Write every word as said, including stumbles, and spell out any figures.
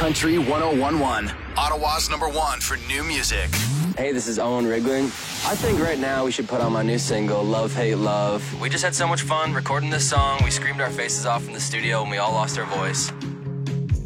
Country one oh one point one. Ottawa's number one for new music. Hey, this is Owen Riggling. I think right now we should put on my new single, Love, Hate, Love. We just had so much fun recording this song. We screamed our faces off in the studio and we all lost our voice.